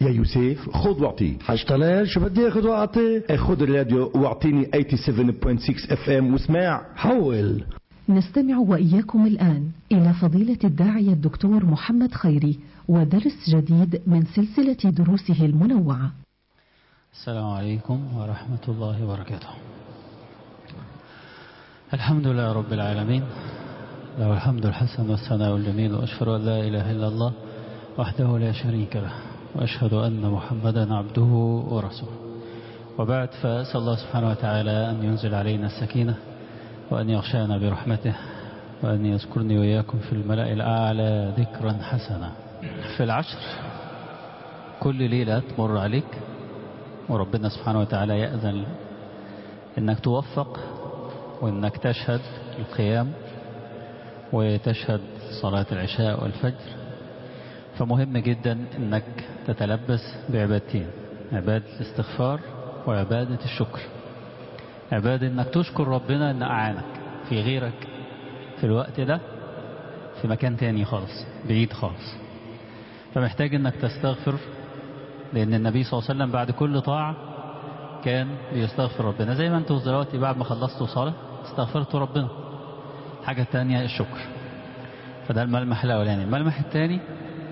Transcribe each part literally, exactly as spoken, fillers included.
يا يوسف خذ واعطي. حاج طلال شو بدي اخذ واعطي؟ خذ الراديو واعطيني ثمانية وثمانين فاصلة ستة اف ام واسمع. حول. نستمع وإياكم الآن إلى فضيلة الداعية الدكتور محمد خيري ودرس جديد من سلسلة دروسه المنوعة. السلام عليكم ورحمة الله وبركاته. الحمد لله رب العالمين، له الحمد الحسن والثناء الجميل، وأشهد أن لا إله إلا الله وحده لا شريك له، وأشهد أن محمدا عبده ورسوله. وبعد، فأسأل الله سبحانه وتعالى أن ينزل علينا السكينة، وأن يغشانا برحمته، وأن يذكرني وإياكم في الملأ الأعلى ذكرا حسنا. في العشر كل ليلة تمر عليك وربنا سبحانه وتعالى يأذن إنك توفق، وإنك تشهد القيام وتشهد صلاة العشاء والفجر. فمهم جدا إنك تتلبس بعبادتين: عبادة الاستغفار وعبادة الشكر. عبادة إنك تشكر ربنا إن أعانك في غيرك في الوقت ده في مكان تاني خالص بعيد خالص، فمحتاج إنك تستغفر، لأن النبي صلى الله عليه وسلم بعد كل طاعة كان بيستغفر ربنا، زي ما انتوا دلوقتي بعد ما خلصتوا صلاة استغفرتوا ربنا. حاجة تانية الشكر. فده الملمح الأولاني. الملمح الثاني،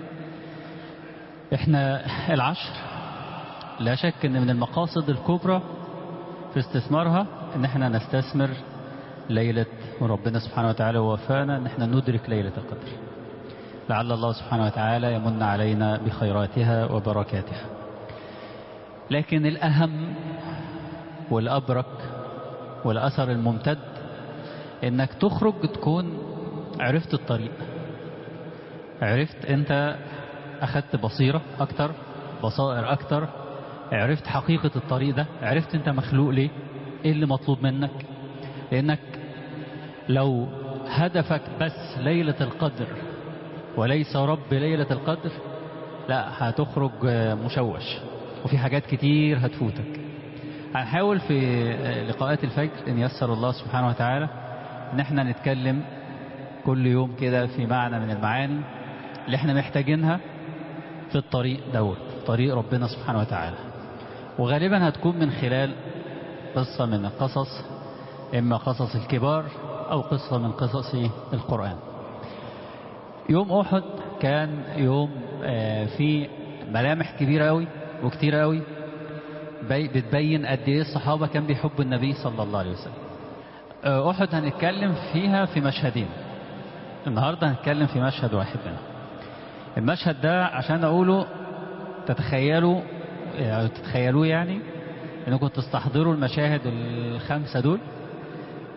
احنا العشر لا شك ان من المقاصد الكبرى في استثمارها ان احنا نستثمر ليلة وربنا سبحانه وتعالى ووفانا ان احنا ندرك ليلة القدر، لعل الله سبحانه وتعالى يمن علينا بخيراتها وبركاتها. لكن الأهم والأبرك والأثر الممتد انك تخرج تكون عرفت الطريق، عرفت انت اخدت بصيرة اكتر، بصائر اكتر، عرفت حقيقة الطريق ده، عرفت انت مخلوق ليه، ايه اللي مطلوب منك. لانك لو هدفك بس ليلة القدر وليس رب ليلة القدر، لا هتخرج مشوش وفي حاجات كتير هتفوتك. هنحاول في لقاءات الفجر ان يسر الله سبحانه وتعالى ان احنا نتكلم كل يوم كده في معنى من المعاني اللي احنا محتاجينها في الطريق دوت، طريق ربنا سبحانه وتعالى. وغالبا هتكون من خلال قصة من القصص، اما قصص الكبار او قصة من قصص القرآن. يوم احد كان يوم فيه ملامح كبيرة قوي وكتيرة قوي بتبين قد ايه الصحابة كان بيحبوا النبي صلى الله عليه وسلم. احد هنتكلم فيها في مشهدين، النهاردة هنتكلم في مشهد واحد منهم. المشهد ده عشان اقوله تتخيلوا يعني تتخيلوه يعني انكم تستحضروا المشاهد الخمسة دول